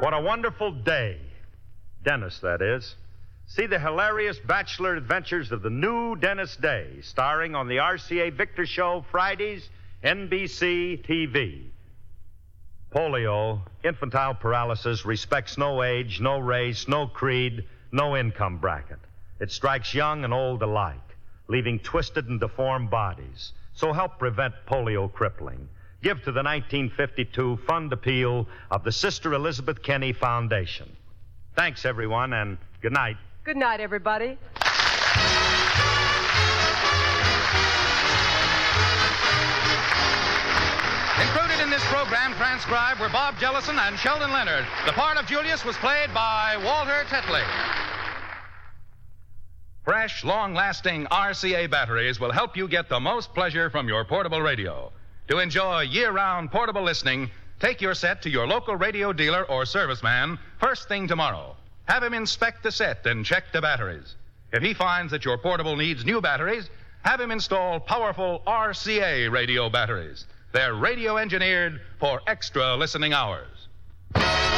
What a wonderful day. Dennis, that is. See the hilarious bachelor adventures of the new Dennis Day, starring on the RCA Victor Show Fridays, NBC TV. Polio, infantile paralysis, respects no age, no race, no creed, no income bracket. It strikes young and old alike, leaving twisted and deformed bodies. So help prevent polio crippling. Give to the 1952 fund appeal of the Sister Elizabeth Kenny Foundation. Thanks, everyone, and good night. Good night, everybody. Included in this program, transcribed, were Bob Jellison and Sheldon Leonard. The part of Julius was played by Walter Tetley. Fresh, long-lasting RCA batteries will help you get the most pleasure from your portable radio. To enjoy year-round portable listening, take your set to your local radio dealer or serviceman first thing tomorrow. Have him inspect the set and check the batteries. If he finds that your portable needs new batteries, have him install powerful RCA radio batteries. They're radio engineered for extra listening hours.